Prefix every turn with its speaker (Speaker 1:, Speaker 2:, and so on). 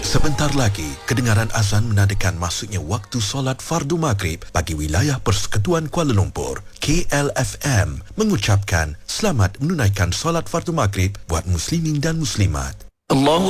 Speaker 1: Sebentar lagi, kedengaran azan menandakan masuknya waktu solat fardu maghrib bagi wilayah Persekutuan Kuala Lumpur. KLFM mengucapkan selamat menunaikan solat fardu maghrib buat muslimin dan muslimat.